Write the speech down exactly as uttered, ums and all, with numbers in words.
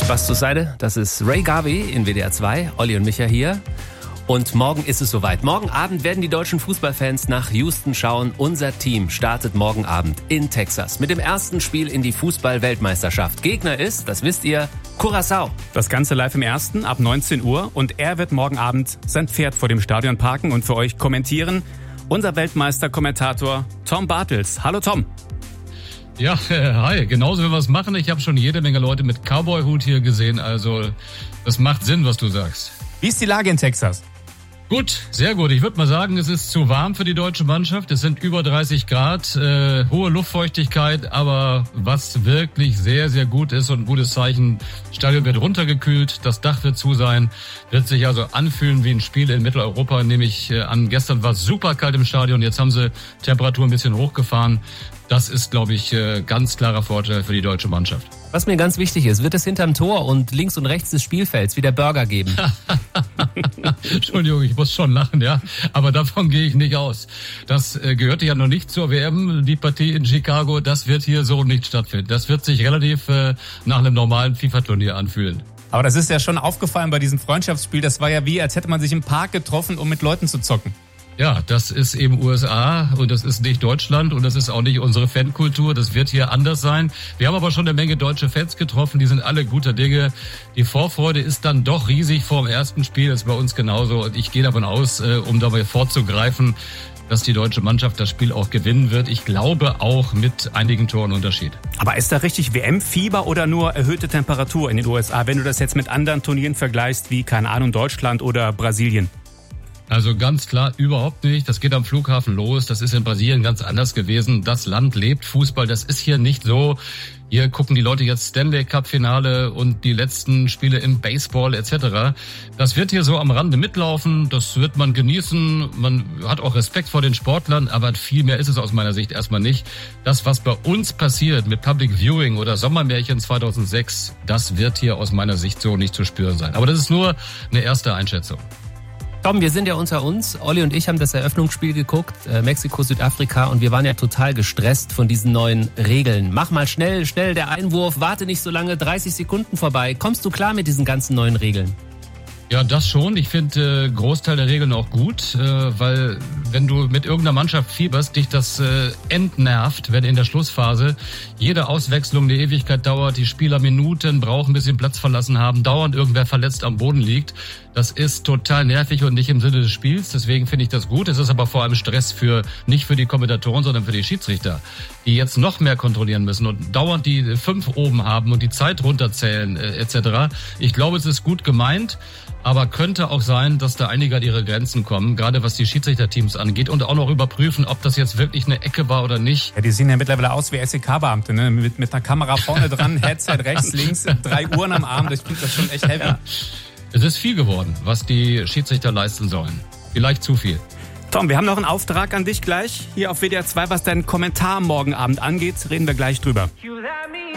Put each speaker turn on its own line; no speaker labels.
Spaß zur Seite. Das ist Ray Garvey in W D R zwei. Olli und Micha hier. Und morgen ist es soweit. Morgen Abend werden die deutschen Fußballfans nach Houston schauen. Unser Team startet morgen Abend in Texas mit dem ersten Spiel in die Fußball-Weltmeisterschaft. Gegner ist, das wisst ihr, Curaçao.
Das Ganze live im Ersten ab neunzehn Uhr. Und er wird morgen Abend sein Pferd vor dem Stadion parken und für euch kommentieren. Unser Weltmeister-Kommentator Tom Bartels. Hallo Tom.
Ja, hi. Genauso wie wir es machen. Ich habe schon jede Menge Leute mit Cowboy-Hut hier gesehen. Also das macht Sinn, was du sagst.
Wie ist die Lage in Texas?
Gut, sehr gut. Ich würde mal sagen, es ist zu warm für die deutsche Mannschaft. Es sind über dreißig Grad, äh, hohe Luftfeuchtigkeit. Aber was wirklich sehr, sehr gut ist und ein gutes Zeichen, das Stadion wird runtergekühlt, das Dach wird zu sein, wird sich also anfühlen wie ein Spiel in Mitteleuropa. Nämlich äh, an gestern war es super kalt im Stadion, jetzt haben sie Temperatur ein bisschen hochgefahren. Das ist, glaube ich, äh, ganz klarer Vorteil für die deutsche Mannschaft.
Was mir ganz wichtig ist, wird es hinterm Tor und links und rechts des Spielfelds wieder Burger geben?
Entschuldigung, ich muss schon lachen, ja. Aber davon gehe ich nicht aus. Das äh, gehörte ja noch nicht zur W M, die Partie in Chicago. Das wird hier so nicht stattfinden. Das wird sich relativ äh, nach einem normalen FIFA-Turnier anfühlen.
Aber das ist ja schon aufgefallen bei diesem Freundschaftsspiel. Das war ja wie, als hätte man sich im Park getroffen, um mit Leuten zu zocken.
Ja, das ist eben U S A und das ist nicht Deutschland und das ist auch nicht unsere Fankultur. Das wird hier anders sein. Wir haben aber schon eine Menge deutsche Fans getroffen, die sind alle guter Dinge. Die Vorfreude ist dann doch riesig vor dem ersten Spiel, das ist bei uns genauso. Und ich gehe davon aus, um dabei vorzugreifen, dass die deutsche Mannschaft das Spiel auch gewinnen wird. Ich glaube auch mit einigen Toren Unterschied.
Aber ist da richtig W M-Fieber oder nur erhöhte Temperatur in den U S A, wenn du das jetzt mit anderen Turnieren vergleichst, wie, keine Ahnung, Deutschland oder Brasilien?
Also ganz klar, überhaupt nicht. Das geht am Flughafen los. Das ist in Brasilien ganz anders gewesen. Das Land lebt Fußball. Das ist hier nicht so. Hier gucken die Leute jetzt Stanley Cup Finale und die letzten Spiele im Baseball et cetera. Das wird hier so am Rande mitlaufen. Das wird man genießen. Man hat auch Respekt vor den Sportlern, aber viel mehr ist es aus meiner Sicht erstmal nicht. Das, was bei uns passiert mit Public Viewing oder Sommermärchen zweitausendsechs, das wird hier aus meiner Sicht so nicht zu spüren sein. Aber das ist nur eine erste Einschätzung.
Tom, wir sind ja unter uns. Olli und ich haben das Eröffnungsspiel geguckt, äh, Mexiko, Südafrika, und wir waren ja total gestresst von diesen neuen Regeln. Mach mal schnell, schnell der Einwurf, warte nicht so lange, dreißig Sekunden vorbei. Kommst du klar mit diesen ganzen neuen Regeln?
Ja, das schon. Ich finde äh, Großteil der Regeln auch gut, äh, weil wenn du mit irgendeiner Mannschaft fieberst, dich das äh, entnervt, wenn in der Schlussphase jede Auswechslung eine Ewigkeit dauert, die Spieler Minuten brauchen, ein bisschen Platz verlassen haben, dauernd irgendwer verletzt am Boden liegt. Das ist total nervig und nicht im Sinne des Spiels. Deswegen finde ich das gut. Es ist aber vor allem Stress für nicht für die Kommentatoren, sondern für die Schiedsrichter, die jetzt noch mehr kontrollieren müssen und dauernd die fünf oben haben und die Zeit runterzählen äh, et cetera. Ich glaube, es ist gut gemeint. Aber könnte auch sein, dass da einige an ihre Grenzen kommen, gerade was die Schiedsrichterteams angeht und auch noch überprüfen, ob das jetzt wirklich eine Ecke war oder nicht.
Ja, die sehen ja mittlerweile aus wie S E K-Beamte, ne? Mit, mit einer Kamera vorne dran, Headset rechts, links, drei Uhren am Arm. Ich finde das schon echt heavy.
Ja. Es ist viel geworden, was die Schiedsrichter leisten sollen. Vielleicht zu viel.
Tom, wir haben noch einen Auftrag an dich gleich hier auf W D R zwei, was deinen Kommentar morgen Abend angeht. Reden wir gleich drüber.